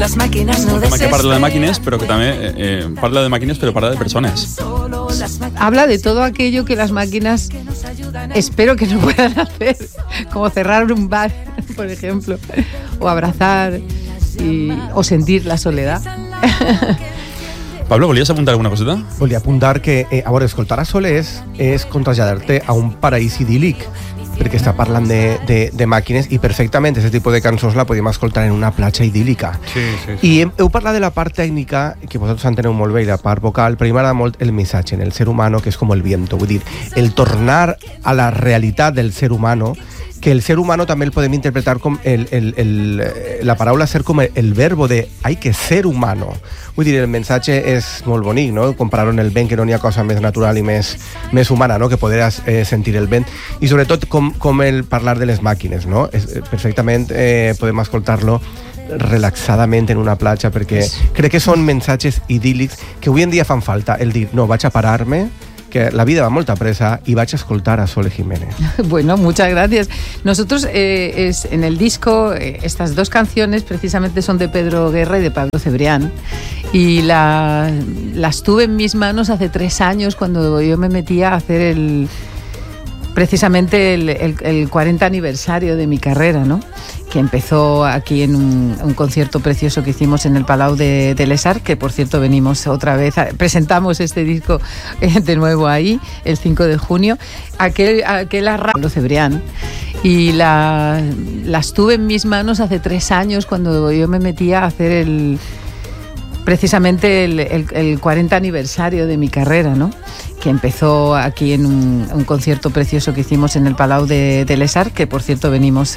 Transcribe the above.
Les màquines no que parla de máquinas, pero que también parla de máquinas, pero parla de personas. Habla de todo aquello que las máquinas espero que no puedan hacer, como cerrar un bar, por ejemplo, o abrazar o sentir la soledad. Pablo, ¿volías apuntar alguna coseta? Volia apuntar que, a veure, escoltar a Solés és com traslladar-te a un paraís idíl·lic, perquè està parlant de màquines i perfectament aquest tipus de cançons la podíem escoltar en una platja idíl·lica. Sí. I heu parlat de la part tècnica, que vosaltres enteneu molt bé, i la part vocal, però a mi m'agrada molt el missatge en el ser humano, que és com el viento. Vull dir, el tornar a la realitat del ser humano, que el ser humano també el podem interpretar com la paraula ser com el verbo de hay que ser humano. Vull dir, el missatge és molt bonic, no? Comparar-ho en el vent, que no n'hi ha cosa més natural i més humana, no? Que poder sentir el vent. I sobretot com el parlar de les màquines, no? Perfectament podem escoltar-lo relaxadament en una platja, perquè crec que són missatges idíl·lics que avui en dia fan falta, el dir, no, vaig a parar-me, que la vida va molta presa y vaig a escoltar a Sole Jiménez. Bueno, muchas gracias. Nosotros en el disco, estas dos canciones precisamente son de Pedro Guerra y de Pablo Cebrián, y las tuve en mis manos hace 3 años cuando yo me metía a hacer precisamente el 40 aniversario de mi carrera, ¿no? Que empezó aquí en un concierto precioso que hicimos en el Palau de Les Arts, que por cierto venimos otra vez, presentamos este disco de nuevo ahí, el 5 de junio, aquel Pablo Cebrián, y las tuve en mis manos hace 3 años cuando yo me metía a hacer precisamente el 40 aniversario de mi carrera, ¿no? Que empezó aquí en un concierto precioso que hicimos en el Palau de Les Arts, que por cierto venimos